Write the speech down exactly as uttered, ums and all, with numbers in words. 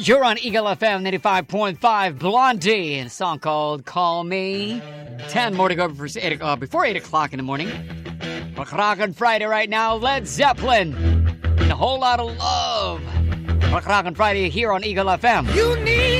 You're on Eagle F M ninety-five point five, Blondie, and a song called Call Me. Ten more to go before eight, uh, before eight o'clock in the morning. Rock Rockin' Friday right now, Led Zeppelin, and a whole lot of love. Rock Rockin' Friday here on Eagle F M. You need